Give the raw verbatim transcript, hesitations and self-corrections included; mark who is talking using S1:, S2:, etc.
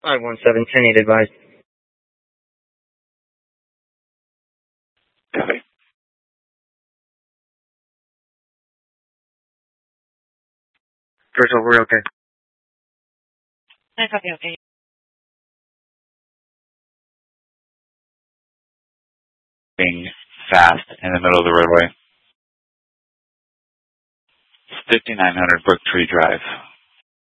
S1: five one seven, ten eight advised.
S2: Copy.
S1: First of all, we're okay.
S3: I copy, okay.
S2: Being fast in the middle of the roadway. fifty-nine hundred Brook Tree Drive.